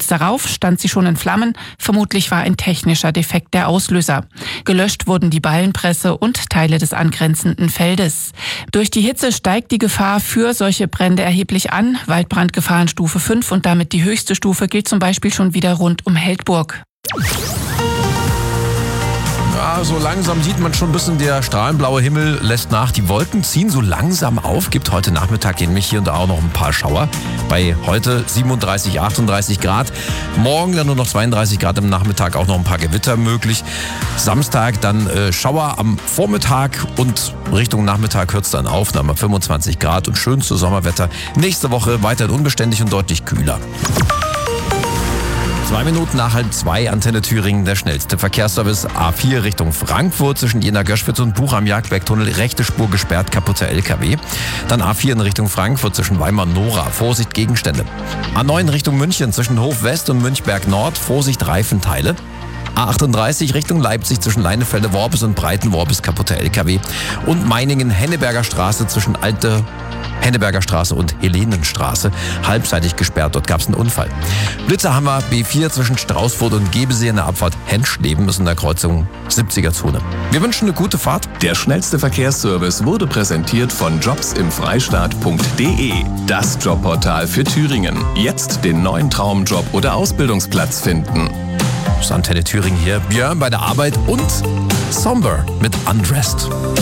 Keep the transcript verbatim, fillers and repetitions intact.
darauf stand sie schon in Flammen. Vermutlich war ein technischer Defekt der Auslöser. Gelöscht wurden die Ballenpresse und Teile des angrenzenden Feldes. Durch die Hitze steigt die Gefahr für solche Brände erheblich an. Waldbrandgefahrenstufe fünf und damit die höchste Stufe gilt zum Beispiel schon wieder rund um Heldburg. Ja, so langsam sieht man schon ein bisschen, der strahlenblaue Himmel lässt nach. Die Wolken ziehen so langsam auf. Gibt heute Nachmittag nämlich hier und da auch noch ein paar Schauer. Bei heute siebenunddreißig, achtunddreißig Grad. Morgen dann nur noch zweiunddreißig Grad im Nachmittag, auch noch ein paar Gewitter möglich. Samstag dann äh, Schauer am Vormittag und Richtung Nachmittag hört es dann auf. Dann haben wir fünfundzwanzig Grad und schönstes Sommerwetter. Nächste Woche weiterhin unbeständig und deutlich kühler. Zwei Minuten nach halb zwei, Antenne Thüringen, der schnellste Verkehrsservice. A vier Richtung Frankfurt zwischen Jena-Göschwitz und Buch am Jagdbergtunnel. Rechte Spur gesperrt, kaputter L K W. Dann A vier in Richtung Frankfurt zwischen Weimar und Nora. Vorsicht Gegenstände. A neun Richtung München zwischen Hof West und Münchberg Nord. Vorsicht Reifenteile. A achtunddreißig Richtung Leipzig zwischen Leinefelde-Worpes und Breiten-Worpes, kaputter L K W. Und Meiningen-Henneberger Straße zwischen Alte Henneberger Straße und Helenenstraße. Halbseitig gesperrt, dort gab es einen Unfall. Blitzer haben wir B vier zwischen Straußfurt und Gebesee in der Abfahrt Henschleben bis in der Kreuzung siebziger Zone. Wir wünschen eine gute Fahrt. Der schnellste Verkehrsservice wurde präsentiert von jobs im freistaat punkt de. Das Jobportal für Thüringen. Jetzt den neuen Traumjob oder Ausbildungsplatz finden. Das ist Antenne Thüringen hier. Björn bei der Arbeit und Somber mit Undressed.